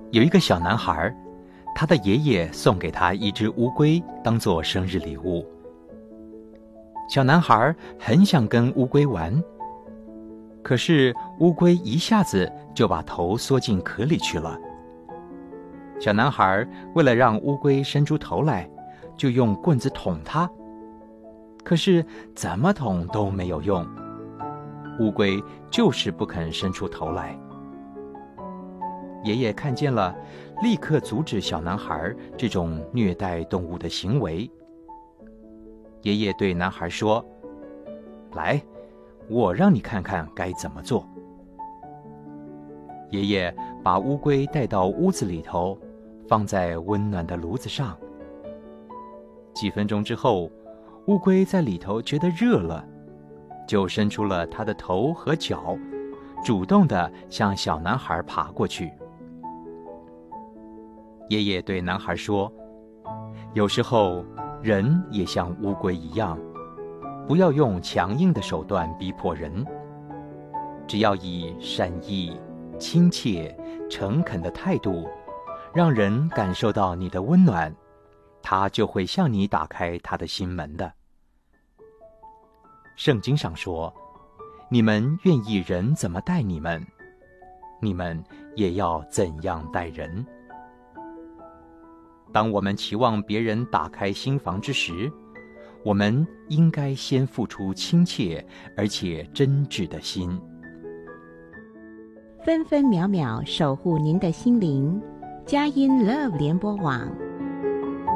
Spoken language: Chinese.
有一个小男孩，他的爷爷送给他一只乌龟当作生日礼物。小男孩很想跟乌龟玩，可是乌龟一下子就把头缩进壳里去了。小男孩为了让乌龟伸出头来，就用棍子捅它，可是怎么捅都没有用，乌龟就是不肯伸出头来。爷爷看见了，立刻阻止小男孩这种虐待动物的行为。爷爷对男孩说：“来，我让你看看该怎么做。”爷爷把乌龟带到屋子里头，放在温暖的炉子上。几分钟之后，乌龟在里头觉得热了，就伸出了它的头和脚，主动地向小男孩爬过去。爷爷对男孩说：“有时候人也像乌龟一样，不要用强硬的手段逼迫人，只要以善意、亲切、诚恳的态度，让人感受到你的温暖，他就会向你打开他的心门的。”圣经上说：“你们愿意人怎么待你们，你们也要怎样待人。”当我们期望别人打开心房之时，我们应该先付出亲切而且真挚的心。 分分秒秒守护您的心灵，佳音 Love 联播网。